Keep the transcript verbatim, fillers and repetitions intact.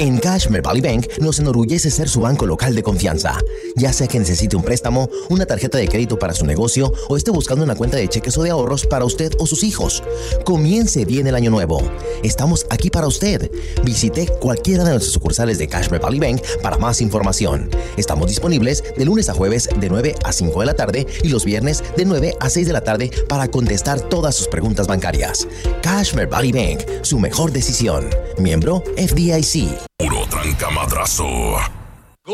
En Cashmere Valley Bank nos enorgullece ser su banco local de confianza. Ya sea que necesite un préstamo, una tarjeta de crédito para su negocio o esté buscando una cuenta de cheques o de ahorros para usted o sus hijos. Comience bien el año nuevo. Estamos aquí para usted. Visite cualquiera de nuestras sucursales de Cashmere Valley Bank para más información. Estamos disponibles de lunes a jueves de nueve a cinco de la tarde y los viernes de nueve a seis de la tarde para contestar todas sus preguntas bancarias. Cashmere Valley Bank, su mejor decisión. Miembro F D I C. Puro trancamadrazo.